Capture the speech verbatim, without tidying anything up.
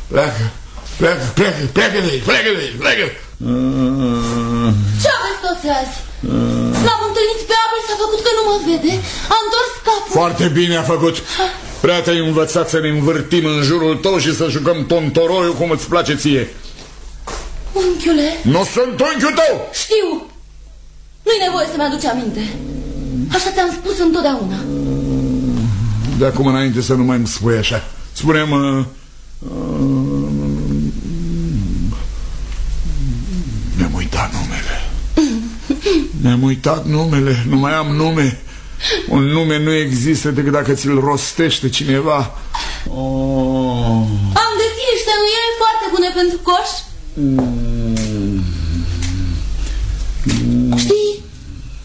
pleacă, pleacă, pleacă, pleacă de aici, pleacă de aici, pleacă. Ce aveți toți azi? L-am întâlnit pe Abel, s-a făcut că nu mă vede. A întors capul. Foarte bine a făcut. Prea te-ai învățat să ne învârtim în jurul tău și să jucăm tontoroiul cum îți place ție. Unchiule. Nu sunt unchiul tău. Știu. Nu-i nevoie să-mi aduci aminte. Așa ți-am spus întotdeauna. De acum înainte să nu mai îmi spui așa. Spune-mă... Uh, Mi-am uitat numele. Mi-am uitat numele. Nu mai am nume. Un nume nu există decât dacă ți-l rostește cineva. Oh. Am găsit niște nuiele foarte bune pentru coș. Mm.